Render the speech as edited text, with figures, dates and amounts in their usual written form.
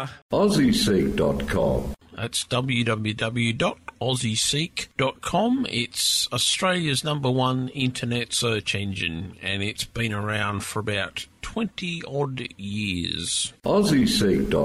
are AussieSeek.com. That's www.aussieseek.com. It's Australia's #1 internet search engine, and it's been around for about 20-odd years. AussieSeek.com.